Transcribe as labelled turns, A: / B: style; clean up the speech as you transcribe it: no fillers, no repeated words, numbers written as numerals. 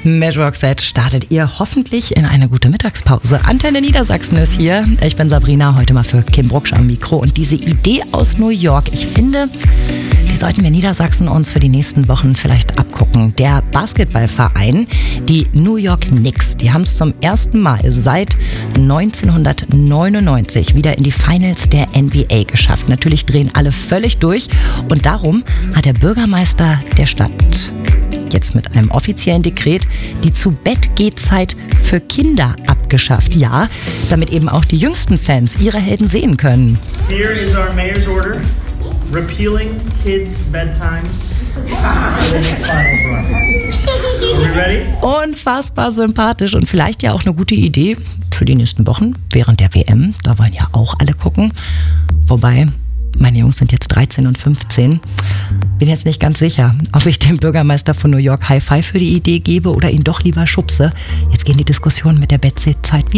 A: Mit Roxette startet ihr hoffentlich in eine gute Mittagspause. Antenne Niedersachsen ist hier. Ich bin Sabrina, heute mal für Kim Brucksch am Mikro. Und diese Idee aus New York, ich finde, die sollten wir Niedersachsen uns für die nächsten Wochen vielleicht abgucken. Der Basketballverein, die New York Knicks, die haben es zum ersten Mal seit 1999 wieder in die Finals der NBA geschafft. Natürlich drehen alle völlig durch und darum hat der Bürgermeister der Stadt jetzt mit einem offiziellen Dekret die Zu-Bett-Geh-Zeit für Kinder abgeschafft. Ja, damit eben auch die jüngsten Fans ihre Helden sehen können.
B: Here is our mayor's order, repealing kids' bedtimes for the next finals run. Are we ready?
A: Unfassbar sympathisch und vielleicht ja auch eine gute Idee für die nächsten Wochen während der WM. Da wollen ja auch alle gucken. Wobei, meine Jungs sind jetzt 13 und 15. Bin jetzt nicht ganz sicher, ob ich dem Bürgermeister von New York High Five für die Idee gebe oder ihn doch lieber schubse. Jetzt gehen die Diskussionen mit der Bettzeit wieder.